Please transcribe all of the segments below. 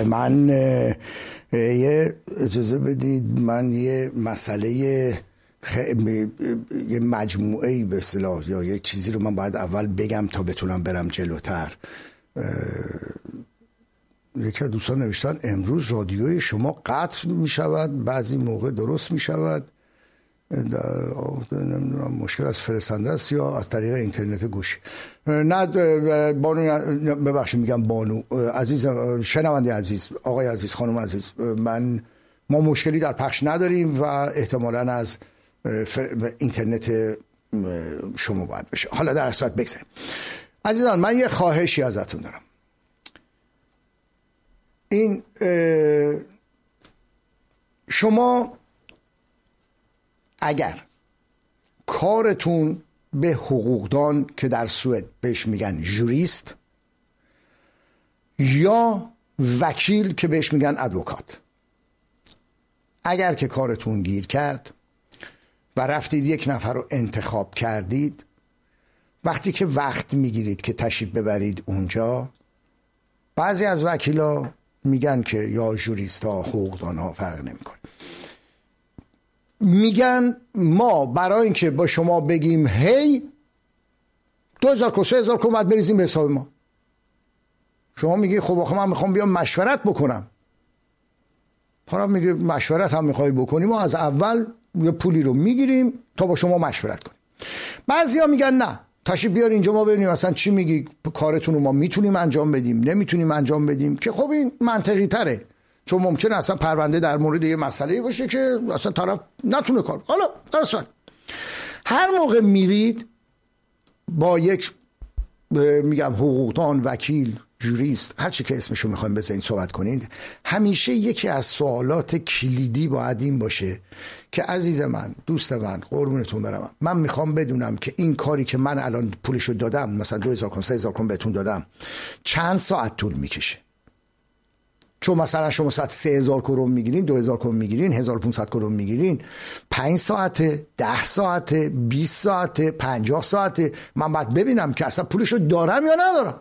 من یه اجازه بدید من یه مسئله یه مجموعه‌ای به اصطلاح یا یه چیزی رو من باید اول بگم تا بتونم برم جلوتر. یکی از دوستان نوشتن امروز رادیوی شما قطع می شود، بعضی موقع درست می شود. نمیدونم مشکل از فرستنده است یا از طریق اینترنت گوشی. نه بانو، ببخشید میگم بانو عزیز، شنونده عزیز، آقای عزیز، خانم عزیز، ما مشکلی در پخش نداریم و احتمالاً از اینترنت شما باید بشه. حالا در اصل بگذاریم. عزیزان، من یه خواهشی ازتون دارم. این شما اگر کارتون به حقوقدان که در سوئد بهش میگن جوریست یا وکیل که بهش میگن ادوکات، اگر که کارتون گیر کرد و رفتید یک نفر رو انتخاب کردید، وقتی که وقت میگیرید که تشریف ببرید اونجا، بعضی از وکیلا میگن که یا جوریست ها حقوقدان ها فرق نمیکنه، میگن ما برای اینکه با شما بگیم هی 2000 کن 3000 کن باید بریزیم به حساب ما. شما میگی خب آخه من میخوام بیام مشورت بکنم، طرف میگه مشورت هم میخوای بکنیم ما از اول یه پولی رو میگیریم تا با شما مشورت کنیم. بعضیا میگن نه تشریف بیار اینجا ما ببینیم اصلا چی میگی، کارتون رو ما میتونیم انجام بدیم نمیتونیم انجام بدیم، که خب این منطقی تره، چون ممکنه اصلا پرونده در مورد یه مسئله باشه که اصلا طرف نتونه کار. حالا اصلا هر موقع میرید با یک میگم حقوقدان، وکیل، جوریست، هر چی که اسمشو میخوایم بزنید صحبت کنید، همیشه یکی از سوالات کلیدی باید این باشه که عزیز من، دوست من، قربونتون برم، من میخوام بدونم که این کاری که من الان پولشو دادم، مثلا 2000 کن 3000 کن بهتون دادم، چند ساعت طول میکشه؟ چون مثلا شما ساعت 3000 کرون میگیرین، 2000 کرون میگیرین، 1500 کرون میگیرین، 5 ساعته، 10 ساعته، 20 ساعته، 50 ساعته، من باید ببینم که اصلا پولشو دارم یا ندارم.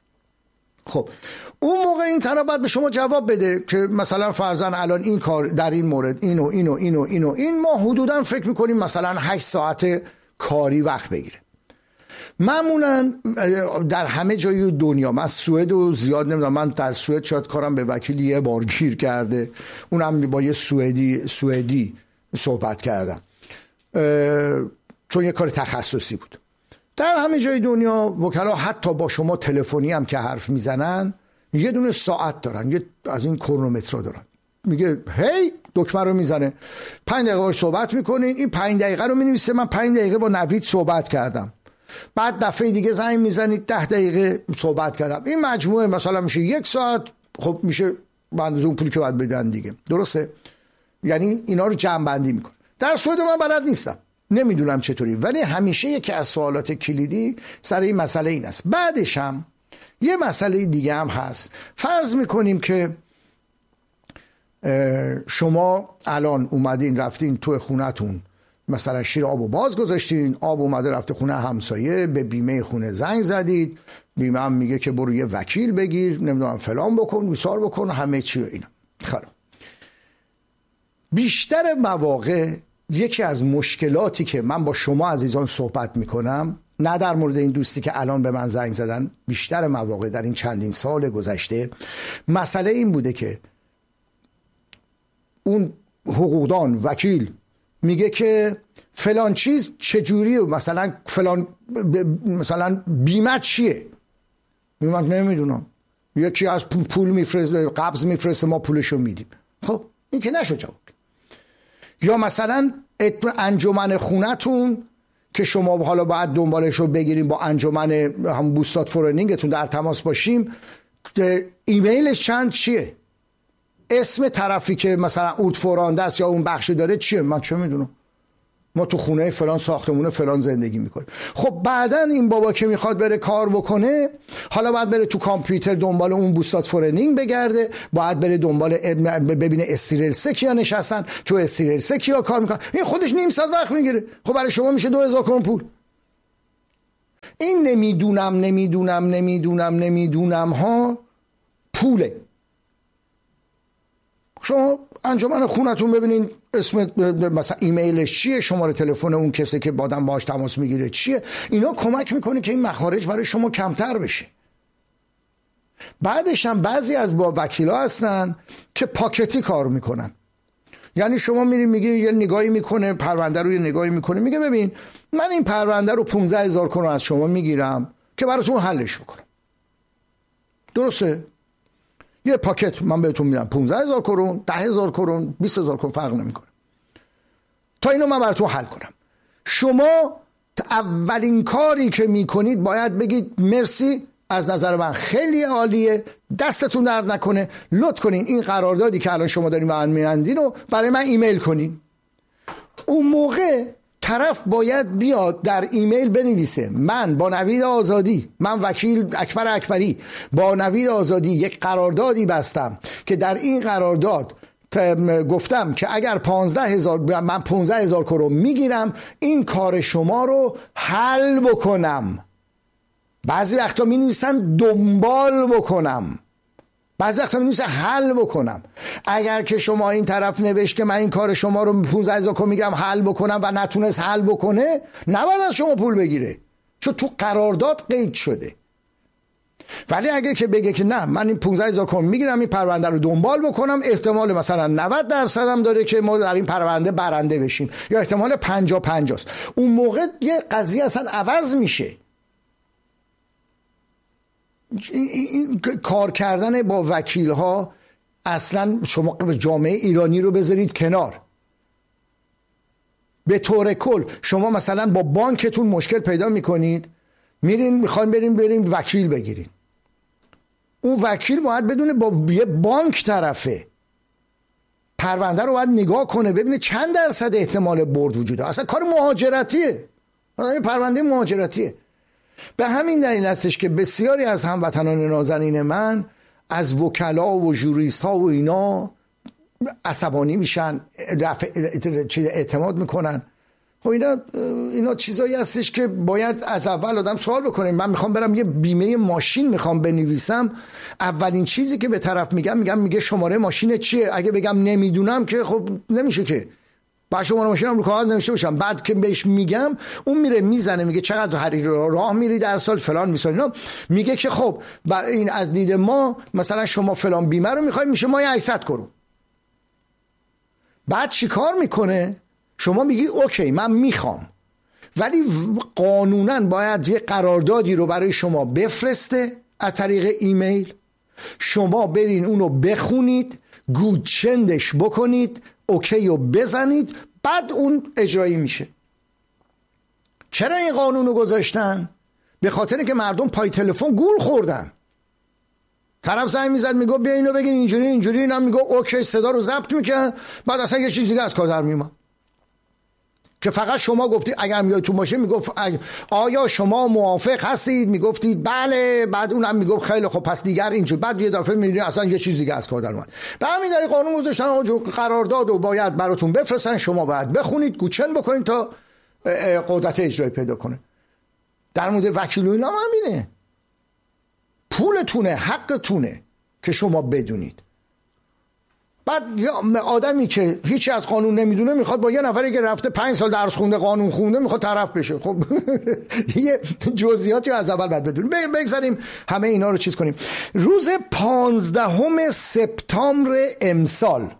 خب اون موقع این طرف باید به شما جواب بده که مثلا فرضاً الان این کار در این مورد این ما حدوداً فکر میکنیم مثلا 8 ساعت کاری وقت بگیره. معمولا در همه جای دنیا، من سوئد رو زیاد نمیدونم، من در سوئد شاید کارم به وکیل یه بار گیر کرده، اونم با یه سوئدی صحبت کردم چون یه کار تخصصی بود. در همه جای دنیا وکلا حتی با شما تلفنی هم که حرف میزنن یه دونه ساعت دارن، یه از این کرونومترها دارن، میگه هی دکمه رو میزنه 5 دقیقه باهاش صحبت میکنین، این 5 دقیقه رو مینویسه من 5 دقیقه با نوید صحبت کردم، بعد دفعه دیگه زنگ میزنید 10 دقیقه صحبت کردم، این مجموعه مثلا میشه 1 ساعت. خب میشه به اندازه اون پولی که باید بدن دیگه، درسته؟ یعنی اینا رو جمع بندی میکن. در سوئد من بلد نیستم، نمیدونم چطوری، ولی همیشه یکی از سوالات کلیدی سر این مسئله این است. بعدش هم یه مسئله دیگه هم هست. فرض میکنیم که شما الان اومدین رفتین تو خونتون، مثلا شیر آب و باز گذاشتین، آب اومده رفته خونه همسایه، به بیمه خونه زنگ زدید، بیمه هم میگه که برو یه وکیل بگیر، نمیدونم فلان بکن بیسار بکن، همه چی اینا. خلاص بیشتر مواقع یکی از مشکلاتی که من با شما عزیزان صحبت میکنم، نه در مورد این دوستی که الان به من زنگ زدن، بیشتر مواقع در این چندین سال گذشته مسئله این بوده که اون حقوقدان، وکیل میگه که فلان چیز چجوریه، مثلا فلان مثلا بیمه چیه، من نمیدونم، یکی از پول میفرسته، قبض میفرسته، ما پولشو میدیم. خب این که نشو جواب. یا مثلا انجمن خونتون که شما حالا باید دنبالش رو بگیریم، با انجمن هم بوستاد فورنینگتون در تماس باشیم، ایمیلش چند چیه، اسم طرفی که مثلا اوت فورانده است یا اون بخش داره چیه، من چه میدونم، ما تو خونه فلان ساختمون فلان زندگی میکنیم. خب بعدن این بابا که میخواد بره کار بکنه، حالا باید بره تو کامپیوتر دنبال اون بوستاد فورنینگ بگرده، باید بره دنبال ببینه استریل سکیا نشستن، تو استریل سکیا کار میکنن، این خودش نیم ساعت وقت میگیره. خب برای شما میشه 2000 کرون پول. این نمیدونم ها پوله. شما انجمن خونتون ببینین اسم مثلا ایمیلش چیه، شماره تلفن اون کسی که بادم باهاش تماس میگیره چیه. اینا کمک میکنه که این مخارج برای شما کمتر بشه. بعدش هم بعضی از با وکیلا هستن که پاکتی کار میکنن. یعنی شما میری میگی یه نگاهی میکنه پرونده رو، یه نگاهی میکنه میگه ببین من این پرونده رو 15,000 کرون از شما میگیرم که براتون حلش بکنم. درسته؟ یه پاکت من بهتون میدم 15,000 کرون، 10,000 کرون، 20,000 کرون فرق نمیکنه تا اینو من براتون حل کنم. شما اولین کاری که میکنید باید بگید مرسی، از نظر من خیلی عالیه، دستتون درد نکنه، لطف کنین این قراردادی که الان شما دارین من میاندین رو برای من ایمیل کنین. اون موقع طرف باید بیاد در ایمیل بنویسه من با نوید آزادی، من وکیل اکبر اکبری با نوید آزادی یک قراردادی بستم که در این قرارداد گفتم که اگر 15,000 من 15,000 کرون میگیرم این کار شما رو حل بکنم. بعضی وقتا می نویسن دنبال بکنم، بعضی وقتا می نویسن حل بکنم. اگر که شما این طرف نوشت که من این کار شما رو 15,000 کرون میگم حل بکنم و نتونست حل بکنه، نباید از شما پول بگیره چون تو قرارداد قید شده. ولی اگه که بگه که نه من این 15,000 کرون میگیرم این پرونده رو دنبال بکنم، احتمال مثلا 90% هم داره که ما در این پرونده برنده بشیم یا احتمال 50-50 است، اون موقع یه قضیه اصلا عوض میشه. این کار کردن با وکیل ها اصلا شما جامعه ایرانی رو بذارید کنار. به طور کل شما مثلا با بانکتون مشکل پیدا میکنید، میرین میخواین بریم وکیل بگیرین، اون وکیل باید بدونه با یه بانک طرفه، پرونده رو باید نگاه کنه ببینه چند درصد احتمال برد وجود داره. اصلا کار مهاجرتیه، پرونده مهاجرتیه. به همین دلیل هستش که بسیاری از هموطنان نازنین من از وکلا و جوریست ها و اینا عصبانی میشن، اعتماد میکنن. خب اینا چیزایی هستش که باید از اول آدم سوال بکنه. من میخوام برم یه بیمه ماشین میخوام بنویسم، اولین چیزی که به طرف میگه شماره ماشین چیه؟ اگه بگم نمیدونم که خب نمیشه که، با شماره ماشینم رو کاغذ نوشته باشم. بعد که بهش میگم اون میره میزنه میگه چقدر حریر راه میری در سال فلان میسال اینا، میگه که خب برای این از دید ما مثلا شما فلان بیمه رو میخوای میشه ما 800 کرون. بعد چی کار میکنه؟ شما میگی اوکی من میخوام، ولی قانونا باید یه قراردادی رو برای شما بفرسته از طریق ایمیل، شما برین اونو بخونید، گوچندش بکنید، اوکی رو بزنید، بعد اون اجرایی میشه. چرا این قانون رو گذاشتن؟ به خاطر که مردم پای تلفن گول خوردن. طرف زنگ میزد میگه بیا اینو بگین اینجوری، اینا میگه اوکی، صدا رو ضبط میکنه، بعد اصلا یه چیز دیگه از کار در میومد که فقط شما گفتی اگر میادتون باشه میگفت آیا شما موافق هستید؟ میگفتید بله، بعد اونم میگفت خیلی خب پس دیگر اینجور، بعد یه دفعه میبینید اصلا یه چیز دیگه از کار در اومد. به همین دلیل قانون گذاشتن قرارداد و باید براتون بفرستن، شما باید بخونید، گوچن بکنید تا قدرت اجرایی پیدا کنه. در مورد وکیل و اینا هم همینه، پولتونه، حقتونه که شما بدونید. بعد یه آدمی که هیچی از قانون نمیدونه میخواد با یه نفری که رفته 5 سال درس خونده قانون خونده میخواد طرف بشه. خب یه جزئیاتی از اول باید بدونیم. بگذاریم همه اینا رو چیز کنیم. روز 15 سپتامبر امسال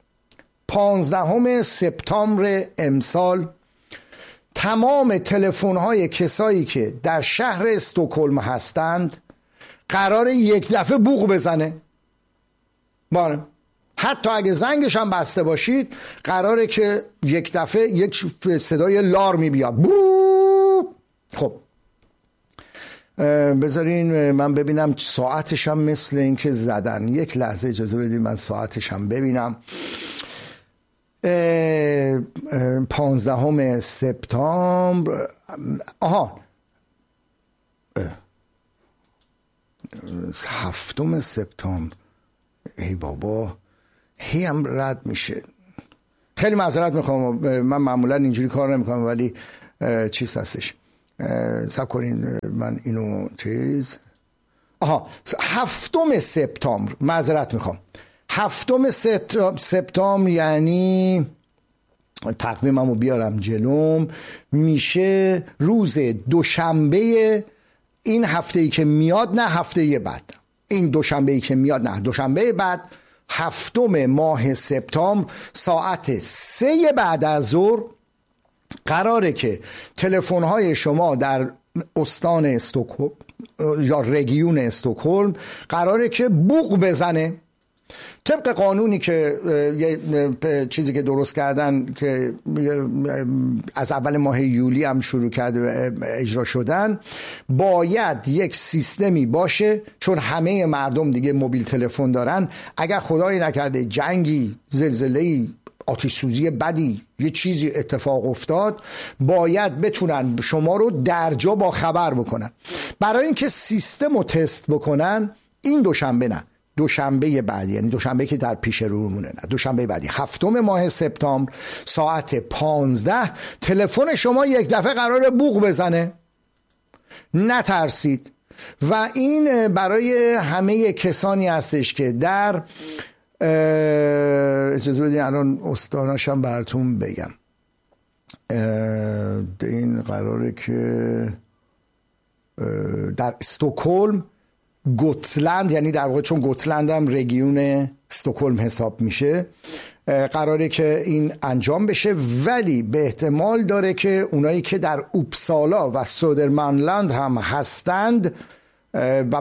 15 سپتامبر امسال تمام تلفن‌های کسایی که در شهر استکهلم هستند قرار یک دفعه بوق بزنه. بله، حتی اگه زنگش هم بسته باشید قراره که یک دفعه یک صدای لارمی بیاد. خب بذارین من ببینم ساعتش هم مثل این که زدن. یک لحظه اجازه بدید من ساعتش هم ببینم. 15 سپتامبر آها 7 سپتامبر. ای بابا هی هم رد میشه. خیلی معذرت میخوام، من معمولا اینجوری کار نمیکنم ولی چیز هستش. صبر کنین من اینو چیز 7 سپتامبر معذرت میخوام. 7 سپتامبر یعنی تقویممو بیارم جلوم، میشه روز دوشنبه این هفته‌ای که میاد، نه هفته بعد، این دوشنبه‌ای که میاد نه دوشنبه بعد، 7 ماه سپتامبر ساعت 3 بعد از ظهر قراره که تلفن‌های شما در استان استکهلم یا رگیون استکهلم قراره که بوق بزنه. طبق قانونی که یه چیزی که درست کردن که از اول ماه یولی هم شروع کرده اجرا شدن، باید یک سیستمی باشه، چون همه مردم دیگه موبیل تلفن دارن، اگر خدای نکرده جنگی، زلزله‌ای، آتش سوزی بدی، یه چیزی اتفاق افتاد، باید بتونن شما رو در جا با خبر بکنن. برای اینکه سیستم رو تست بکنن، این دوشنبه نه، دوشنبه بعدی، یعنی دوشنبه که در پیش رومونه، نه دوشنبه بعدی 7 ماه سپتامبر ساعت 15 تلفن شما یک دفعه قراره بوق بزنه. نترسید. و این برای همه کسانی هستش که در اجازه بدین الان استاناشم براتون بگم. این قراره که در استکهلم، گوتلند، یعنی در واقع چون گوتلند هم رگیون استکهلم حساب میشه، قراره که این انجام بشه، ولی به احتمال داره که اونایی که در اوپسالا و سودرمنلند هم هستند و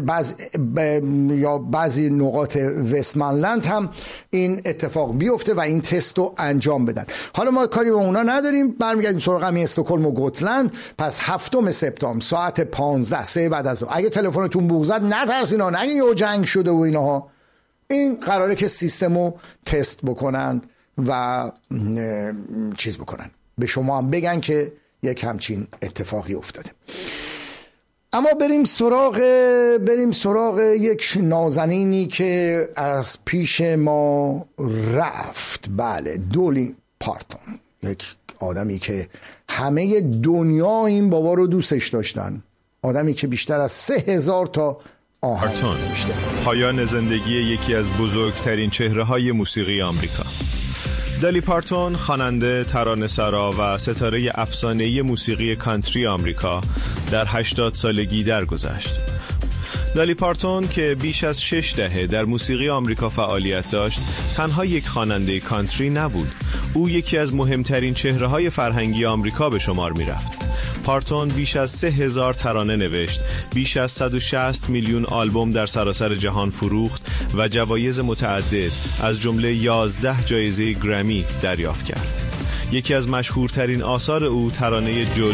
بعضی نقاط وستمنلند هم این اتفاق بیفته و این تست رو انجام بدن. حالا ما کاری به اونا نداریم، برمیگردیم سراغ همین استکهلم و گوتلند. پس 7 سپتامبر ساعت 15 3 بعد از اگه تلفنتون بوق زد نترسین، نگه یه جنگ شده و اینها. این قراره که سیستم رو تست بکنند و چیز بکنن، به شما هم بگن که یک همچین اتفاقی افتاده. اما بریم سراغ یک نازنینی که از پیش ما رفت. بله، دولی پارتون، یک آدمی که همه دنیا این بابا رو دوستش داشتن، آدمی که بیشتر از 3000 تا آهنگ نوشته. پایان زندگی یکی از بزرگترین چهره‌های موسیقی آمریکا. دالی پارتون، خواننده، ترانه‌سرا و ستاره افسانه‌ای موسیقی کانتری آمریکا، در 80 سالگی درگذشت. دالی پارتون که بیش از 6 دهه در موسیقی آمریکا فعالیت داشت، تنها یک خواننده کانتری نبود. او یکی از مهمترین چهره‌های فرهنگی آمریکا به شمار می‌رفت. پارتون بیش از 3000 ترانه نوشت، بیش از 160 میلیون آلبوم در سراسر جهان فروخت و جوایز متعدد از جمله 11 جایزه گرمی دریافت کرد. یکی از مشهورترین آثار او ترانه